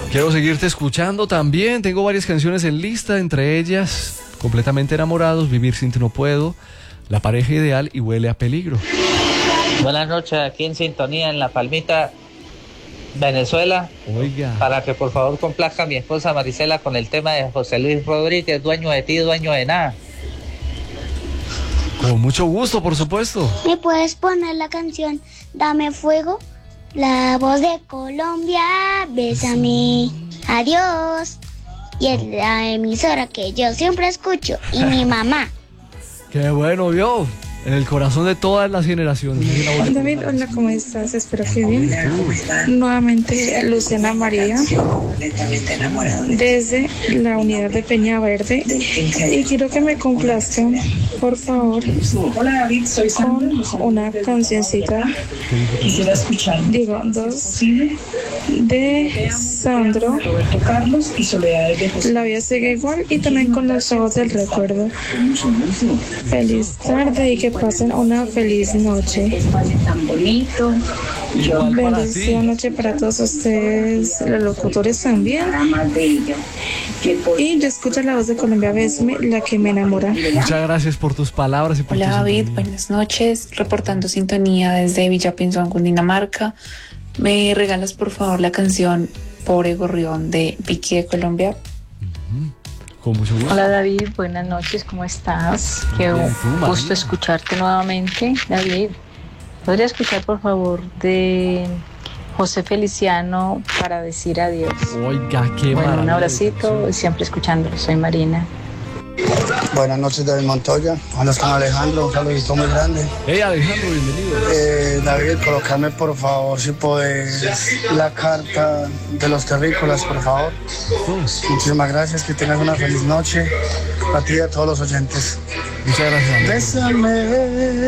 Quiero seguirte escuchando también. Tengo varias canciones en lista, entre ellas Completamente Enamorados, Vivir sin ti no puedo, La pareja ideal y Huele a peligro. Buenas noches, aquí en sintonía en La Palmita, Venezuela. Oiga. Para que por favor complazca a mi esposa Marisela con el tema de José Luis Rodríguez, Dueño de ti, dueño de nada. Con mucho gusto, por supuesto. ¿Me puedes poner la canción Dame Fuego? La voz de Colombia, bésame, adiós. Y es la emisora que yo siempre escucho. Y mi mamá. Qué bueno, vio. En el corazón de todas las generaciones. David, hola, ¿cómo estás? Espero que bien. Nuevamente, Luciana María, desde la unidad de Peña Verde. Y quiero que me complazcan, por favor, con una cancioncita. Digo, dos, de Sandro, La vida sigue igual, y también con Los ojos del recuerdo. Feliz tarde y que pasen una feliz noche. Bendecida noche para todos ustedes, los locutores también. Y yo escucho la voz de Colombia, Besme, la que me enamora. Muchas gracias por tus palabras y por Hola tu David, sintonía. buenas noches, reportando sintonía desde Villapinzón, Cundinamarca. ¿Me regalas por favor la canción Pobre Gorrión de Vicky de Colombia? Con mucho gusto. Hola David, buenas noches, ¿cómo estás? Qué Bien, tú, María. gusto escucharte nuevamente. David, ¿podría escuchar por favor de José Feliciano para decir adiós? Oiga, qué Bueno, un maravilla. abracito y siempre escuchándolo. Soy Marina. Buenas noches, David Montoya. Hablas con Alejandro, un saludito muy grande. Hey Alejandro, bienvenido. David, colocarme por favor, si podés, la carta de los terrícolas, por favor. Muchísimas gracias, que tengas una feliz noche. A ti y a todos los oyentes. Muchas gracias. Alejandro. Bésame.